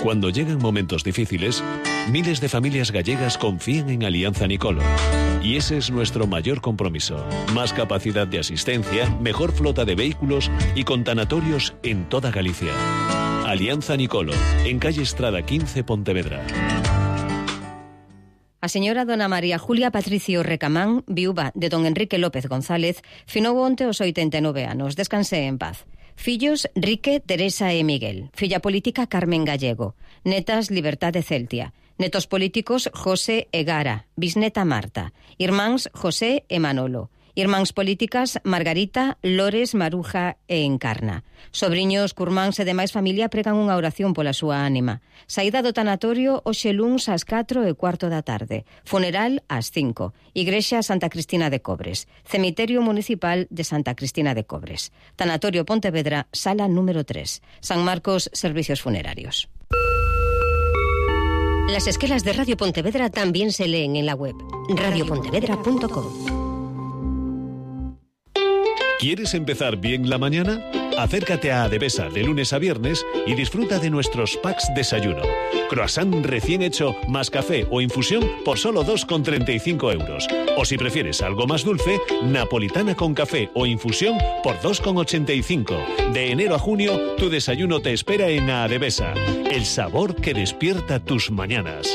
Cuando llegan momentos difíciles, miles de familias gallegas confían en Alianza Nicolo. Y ese es nuestro mayor compromiso. Más capacidad de asistencia, mejor flota de vehículos y con tanatorios en toda Galicia. Alianza Nicolo, en calle Estrada 15, Pontevedra. A señora dona María Julia Patricio Recamán, viúva de don Enrique López González, finou onte os 89 anos. Descanse en paz. Fillos Rique, Teresa e Miguel. Filla política Carmen Gallego. Netas Libertad de Celtia. Netos políticos José e Gara. Bisneta Marta. Irmáns José e Manolo. Irmáns políticas Margarita, Lores, Maruja e Encarna. Sobriños, curmáns e demais familia pregan unha oración pola súa ánima. Saída do tanatorio hoxe luns ás 4:15 da tarde. Funeral ás 5. Igrexa Santa Cristina de Cobres. Cemiterio Municipal de Santa Cristina de Cobres. Tanatorio Pontevedra, sala número 3. San Marcos, Servicios Funerarios. Las esquelas de Radio Pontevedra también se leen en la web radiopontevedra.com. ¿Quieres empezar bien la mañana? Acércate a Adevesa de lunes a viernes y disfruta de nuestros packs desayuno. Croissant recién hecho más café o infusión por solo 2,35 euros. O si prefieres algo más dulce, napolitana con café o infusión por 2,85. De enero a junio, tu desayuno te espera en Adevesa. El sabor que despierta tus mañanas.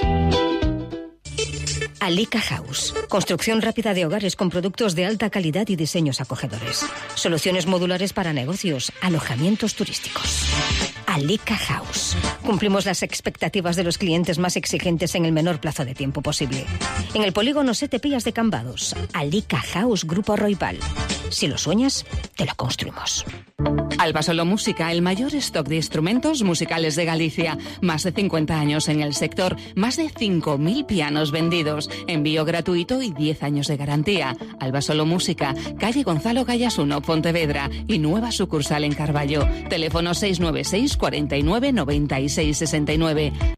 Alica House. Construcción rápida de hogares con productos de alta calidad y diseños acogedores. Soluciones modulares para negocios, alojamientos turísticos. Alica House. Cumplimos las expectativas de los clientes más exigentes en el menor plazo de tiempo posible. En el polígono Sete Pías de Cambados. Alica House Grupo Roipal. Si lo sueñas, te lo construimos. Alba Solo Música, el mayor stock de instrumentos musicales de Galicia. Más de 50 años en el sector, más de 5.000 pianos vendidos, envío gratuito y 10 años de garantía. Alba Solo Música, calle Gonzalo Gallas 1, Pontevedra, y nueva sucursal en Carballo. Teléfono 696 49 96 69.